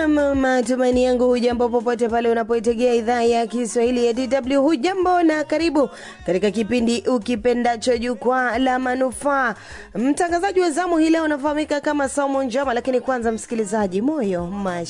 Na matumaini yangu hujambo popote pale unapoitegea idhaa ya Kiswahili ya DW. Hujambo na karibu katika kipindi ukipendacho Jukwaa la Manufaa. Mtangazaji wa zamu hii leo anafahamika kama Saumu Njama, lakini kwanza msikilizaji, moyo